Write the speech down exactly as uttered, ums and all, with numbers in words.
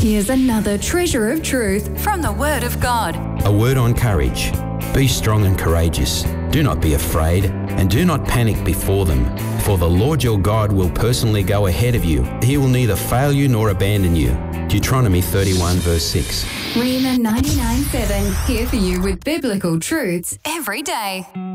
Here's another treasure of truth from the Word of God. A word on courage. Be strong and courageous. Do not be afraid, and do not panic before them. For the Lord your God will personally go ahead of you. He will neither fail you nor abandon you. Deuteronomy thirty-one verse six. Rhema ninety-nine point seven, here for you with biblical truths every day.